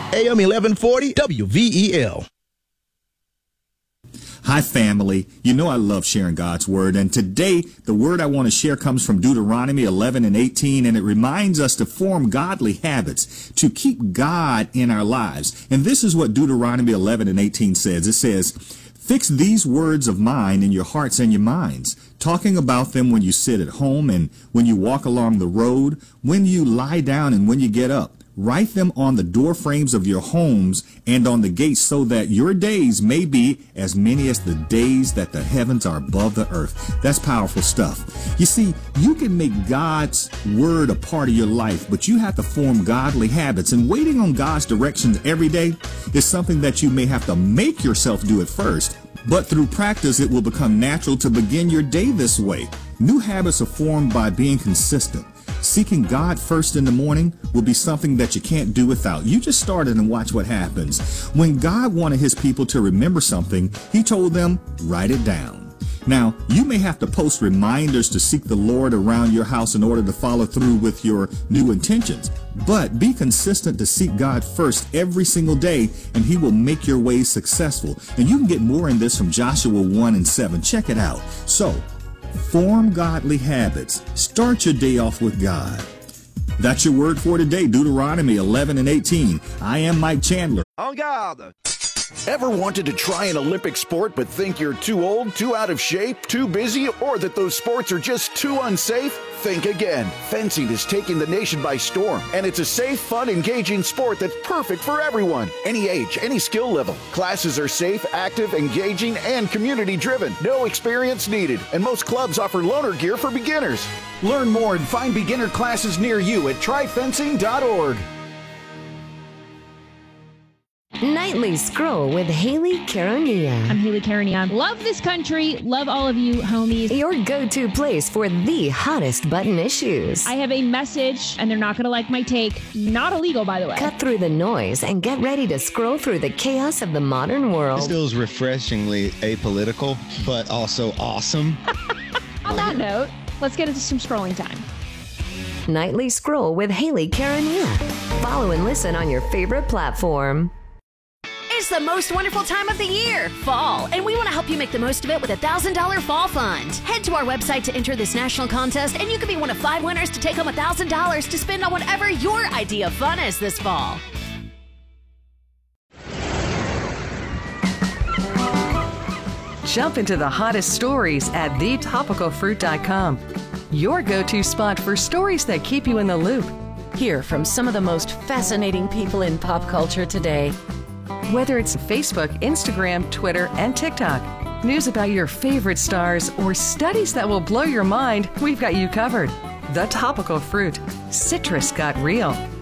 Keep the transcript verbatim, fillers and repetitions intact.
A M eleven forty W V E L. Hi, family. You know I love sharing God's Word, and today the word I want to share comes from Deuteronomy eleven and eighteen, and it reminds us to form godly habits, to keep God in our lives. And this is what Deuteronomy eleven and eighteen says. It says, "Fix these words of mine in your hearts and your minds, talking about them when you sit at home and when you walk along the road, when you lie down and when you get up. Write them on the door frames of your homes and on the gates, so that your days may be as many as the days that the heavens are above the earth." That's powerful stuff. You see, you can make God's word a part of your life, but you have to form godly habits. And waiting on God's directions every day is something that you may have to make yourself do at first. But through practice, it will become natural to begin your day this way. New habits are formed by being consistent. Seeking God first in the morning will be something that you can't do without. You just start it and watch what happens. When God wanted his people to remember something, he told them, write it down. Now, you may have to post reminders to seek the Lord around your house in order to follow through with your new intentions. But be consistent to seek God first every single day, and he will make your ways successful. And you can get more in this from Joshua one and seven. Check it out. So, form godly habits. Start your day off with God. That's your word for today, Deuteronomy eleven and eighteen. I am Mike Chandler. En garde! Ever wanted to try an Olympic sport but think you're too old, too out of shape, too busy, or that those sports are just too unsafe? Think again. Fencing is taking the nation by storm, and it's a safe, fun, engaging sport that's perfect for everyone. Any age, any skill level. Classes are safe, active, engaging, and community-driven. No experience needed, and most clubs offer loaner gear for beginners. Learn more and find beginner classes near you at try fencing dot org. Nightly Scroll with Haley Caronia. I'm Haley Caronia. Love this country. Love all of you, homies. Your go-to place for the hottest button issues. I have a message, and they're not going to like my take. Not illegal, by the way. Cut through the noise and get ready to scroll through the chaos of the modern world. This feels refreshingly apolitical, but also awesome. On that note, let's get into some scrolling time. Nightly Scroll with Haley Caronia. Follow and listen on your favorite platform. It's the most wonderful time of the year, fall, and we want to help you make the most of it with a one thousand dollars Fall Fund. Head to our website to enter this national contest, and you could be one of five winners to take home one thousand dollars to spend on whatever your idea of fun is this fall. Jump into the hottest stories at the topical fruit dot com. Your go-to spot for stories that keep you in the loop. Hear from some of the most fascinating people in pop culture today. Whether it's Facebook, Instagram, Twitter, and TikTok, news about your favorite stars, or studies that will blow your mind, we've got you covered. The Topical Fruit. Citrus got real.